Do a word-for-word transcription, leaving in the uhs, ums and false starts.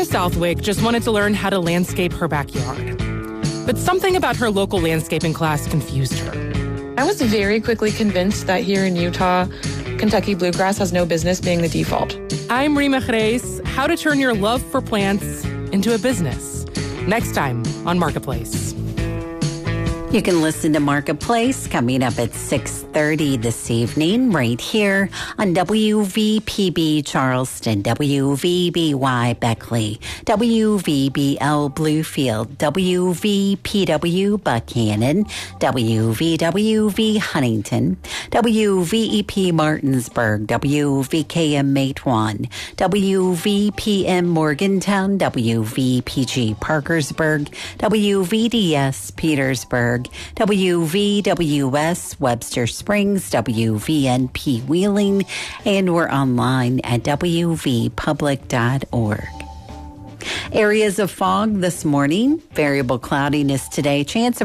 Southwick just wanted to learn how to landscape her backyard. But something about her local landscaping class confused her. I was very quickly convinced that here in Utah, Kentucky bluegrass has no business being the default. I'm Rima Jerez. How to turn your love for plants into a business. Next time on Marketplace. You can listen to Marketplace coming up at six thirty this evening right here on W V P B Charleston, W V B Y Beckley, W V B L Bluefield, W V P W Buchanan, W V W V Huntington, W V E P Martinsburg, W V K M Matewan, W V P M Morgantown, W V P G Parkersburg, W V D S Petersburg, W V W S Webster Springs, W V N P Wheeling, and we're online at W V public dot org. Areas of fog this morning, variable cloudiness today, chance of